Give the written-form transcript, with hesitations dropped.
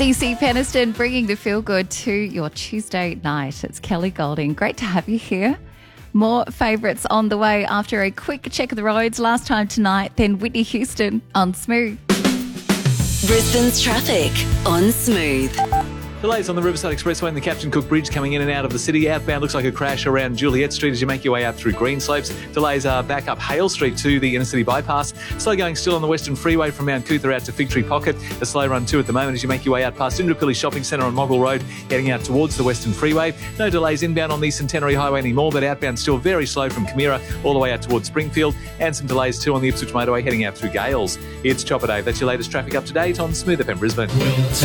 CC Peniston bringing the feel good to your Tuesday night. It's Kelly Golding. Great to have you here. More favourites on the way after a quick check of the roads. Last time tonight, then Whitney Houston on Smooth. Brisbane's traffic on Smooth. Delays on the Riverside Expressway and the Captain Cook Bridge coming in and out of the city. Outbound looks like a crash around Juliet Street as you make your way out through Greenslopes. Delays are back up Hale Street to the Inner City Bypass. Slow going still on the Western Freeway from Mount Cootha out to Fig Tree Pocket. A slow run too at the moment as you make your way out past Indooroopilly Shopping Centre on Moggle Road, heading out towards the Western Freeway. No delays inbound on the Centenary Highway anymore, but outbound still very slow from Camira all the way out towards Springfield, and some delays too on the Ipswich Motorway heading out through Gales. It's Chopper Dave. That's your latest traffic up to date on Smooth FM Brisbane.